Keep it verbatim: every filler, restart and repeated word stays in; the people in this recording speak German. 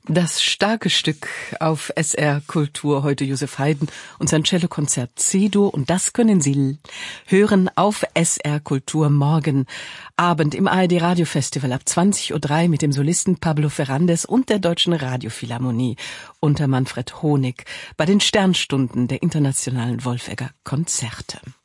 Das starke Stück auf S R Kultur, heute Josef Haydn und sein Cellokonzert C-Dur, und das können Sie hören auf S R Kultur morgen Abend im A R D Radiofestival ab zwanzig Uhr drei mit dem Solisten Pablo Ferrandes und der Deutschen Radiophilharmonie unter Manfred Honig bei den Sternstunden der internationalen Wolfegger Konzerte.